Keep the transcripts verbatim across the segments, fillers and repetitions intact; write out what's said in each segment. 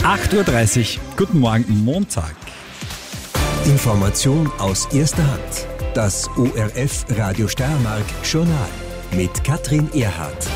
acht Uhr dreißig, guten Morgen, Montag. Information aus erster Hand. Das O R F Radio Steiermark Journal mit Katrin Erhardt.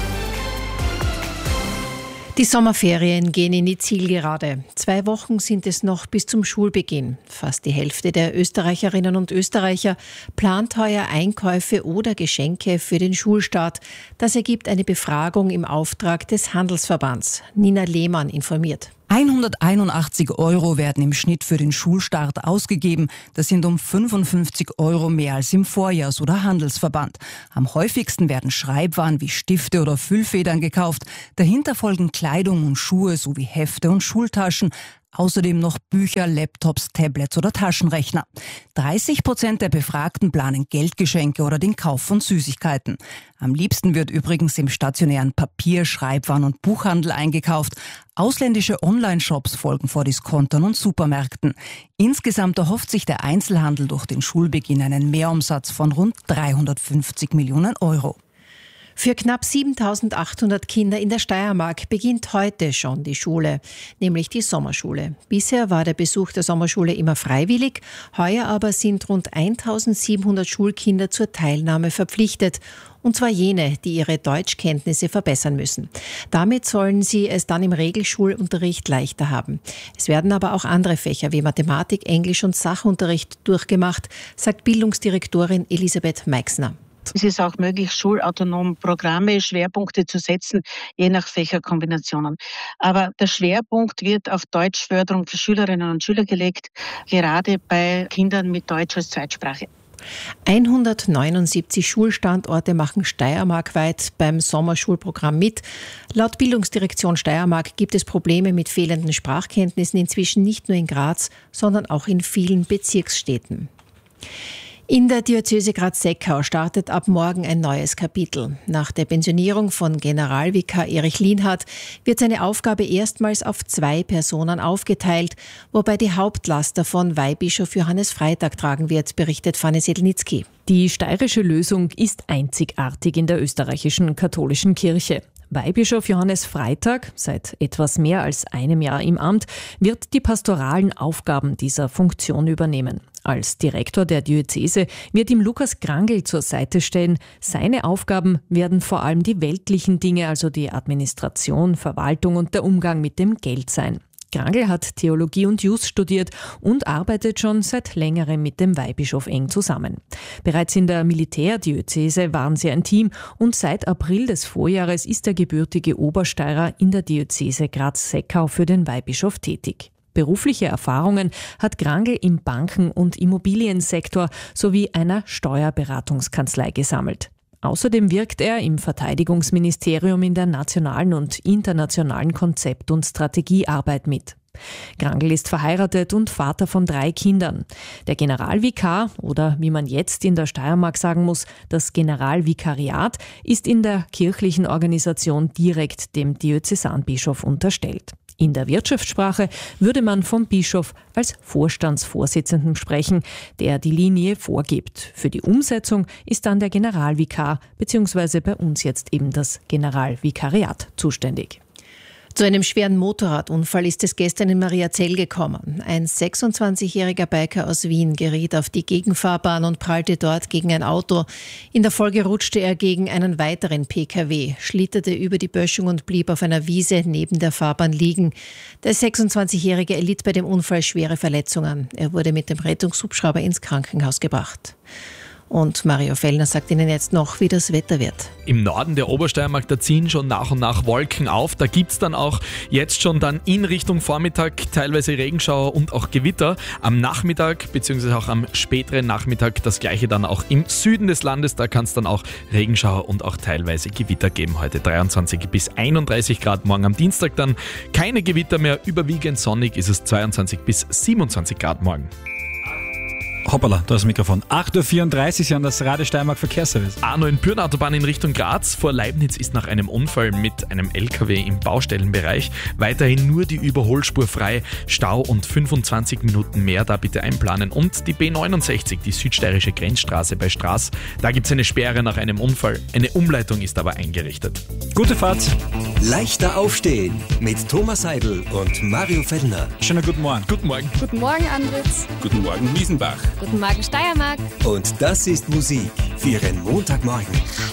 Die Sommerferien gehen in die Zielgerade. Zwei Wochen sind es noch bis zum Schulbeginn. Fast die Hälfte der Österreicherinnen und Österreicher plant heuer Einkäufe oder Geschenke für den Schulstart. Das ergibt eine Befragung im Auftrag des Handelsverbands. Nina Lehmann informiert. hunderteinundachtzig Euro werden im Schnitt für den Schulstart ausgegeben. Das sind um fünfundfünfzig Euro mehr als im Vorjahr, so der Handelsverband. Am häufigsten werden Schreibwaren wie Stifte oder Füllfedern gekauft. Dahinter folgen Kleidung und Schuhe sowie Hefte und Schultaschen. Außerdem noch Bücher, Laptops, Tablets oder Taschenrechner. dreißig Prozent der Befragten planen Geldgeschenke oder den Kauf von Süßigkeiten. Am liebsten wird übrigens im stationären Papier-, Schreibwaren- und Buchhandel eingekauft. Ausländische Online-Shops folgen vor Diskontern und Supermärkten. Insgesamt erhofft sich der Einzelhandel durch den Schulbeginn einen Mehrumsatz von rund dreihundertfünfzig Millionen Euro. Für knapp siebentausendachthundert Kinder in der Steiermark beginnt heute schon die Schule, nämlich die Sommerschule. Bisher war der Besuch der Sommerschule immer freiwillig, heuer aber sind rund eintausendsiebenhundert Schulkinder zur Teilnahme verpflichtet. Und zwar jene, die ihre Deutschkenntnisse verbessern müssen. Damit sollen sie es dann im Regelschulunterricht leichter haben. Es werden aber auch andere Fächer wie Mathematik, Englisch und Sachunterricht durchgemacht, sagt Bildungsdirektorin Elisabeth Meixner. Es ist auch möglich, schulautonom Programme, Schwerpunkte zu setzen, je nach Fächerkombinationen. Aber der Schwerpunkt wird auf Deutschförderung für Schülerinnen und Schüler gelegt, gerade bei Kindern mit Deutsch als Zweitsprache. hundertneunundsiebzig Schulstandorte machen steiermarkweit beim Sommerschulprogramm mit. Laut Bildungsdirektion Steiermark gibt es Probleme mit fehlenden Sprachkenntnissen inzwischen nicht nur in Graz, sondern auch in vielen Bezirksstädten. In der Diözese Graz-Seckau startet ab morgen ein neues Kapitel. Nach der Pensionierung von Generalvikar Erich Lienhardt wird seine Aufgabe erstmals auf zwei Personen aufgeteilt, wobei die Hauptlast davon Weihbischof Johannes Freitag tragen wird, berichtet Fanny Sedlnitzky. Die steirische Lösung ist einzigartig in der österreichischen katholischen Kirche. Weihbischof Johannes Freitag, seit etwas mehr als einem Jahr im Amt, wird die pastoralen Aufgaben dieser Funktion übernehmen. Als Direktor der Diözese wird ihm Lukas Grangel zur Seite stehen. Seine Aufgaben werden vor allem die weltlichen Dinge, also die Administration, Verwaltung und der Umgang mit dem Geld sein. Grangel hat Theologie und Jus studiert und arbeitet schon seit längerem mit dem Weihbischof eng zusammen. Bereits in der Militärdiözese waren sie ein Team und seit April des Vorjahres ist der gebürtige Obersteirer in der Diözese Graz-Seckau für den Weihbischof tätig. Berufliche Erfahrungen hat Grangel im Banken- und Immobiliensektor sowie einer Steuerberatungskanzlei gesammelt. Außerdem wirkt er im Verteidigungsministerium in der nationalen und internationalen Konzept- und Strategiearbeit mit. Grangel ist verheiratet und Vater von drei Kindern. Der Generalvikar, oder wie man jetzt in der Steiermark sagen muss, das Generalvikariat, ist in der kirchlichen Organisation direkt dem Diözesanbischof unterstellt. In der Wirtschaftssprache würde man vom Bischof als Vorstandsvorsitzenden sprechen, der die Linie vorgibt. Für die Umsetzung ist dann der Generalvikar bzw. bei uns jetzt eben das Generalvikariat zuständig. Zu einem schweren Motorradunfall ist es gestern in Mariazell gekommen. Ein sechsundzwanzigjähriger Biker aus Wien geriet auf die Gegenfahrbahn und prallte dort gegen ein Auto. In der Folge rutschte er gegen einen weiteren P K W, schlitterte über die Böschung und blieb auf einer Wiese neben der Fahrbahn liegen. Der sechsundzwanzigjährige erlitt bei dem Unfall schwere Verletzungen. Er wurde mit dem Rettungshubschrauber ins Krankenhaus gebracht. Und Mario Fellner sagt Ihnen jetzt noch, wie das Wetter wird. Im Norden der Obersteiermark, da ziehen schon nach und nach Wolken auf. Da gibt es dann auch jetzt schon dann in Richtung Vormittag teilweise Regenschauer und auch Gewitter. Am Nachmittag bzw. auch am späteren Nachmittag das gleiche dann auch im Süden des Landes. Da kann es dann auch Regenschauer und auch teilweise Gewitter geben. Heute dreiundzwanzig bis einunddreißig Grad, morgen am Dienstag dann keine Gewitter mehr. Überwiegend sonnig ist es zweiundzwanzig bis siebenundzwanzig Grad morgen. Hoppala, da ist das Mikrofon. acht Uhr vierunddreißig, Sie haben das Radio Steiermark Verkehrsservice. A neun Pürnautobahn in Richtung Graz. Vor Leibniz ist nach einem Unfall mit einem L K W im Baustellenbereich weiterhin nur die Überholspur frei. Stau und fünfundzwanzig Minuten mehr, da bitte einplanen. Und die B neunundsechzig, die südsteirische Grenzstraße bei Straß. Da gibt es eine Sperre nach einem Unfall. Eine Umleitung ist aber eingerichtet. Gute Fahrt. Leichter aufstehen mit Thomas Seidel und Mario Fellner. Schönen guten Morgen. Guten Morgen. Guten Morgen, Andritz. Guten Morgen, Wiesenbach. Guten Morgen, Steiermark. Und das ist Musik für Ihren Montagmorgen.